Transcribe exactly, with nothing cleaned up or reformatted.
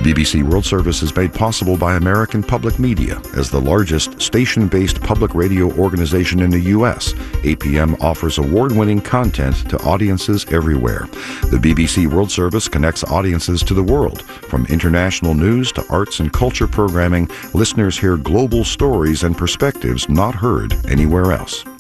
B B C World Service is made possible by American Public Media. As the largest station-based public radio organization in the U S, A P M offers award-winning content to audiences everywhere. The B B C World Service connects audiences to the world. From international news to arts and culture programming, listeners hear global stories and perspectives not heard anywhere else.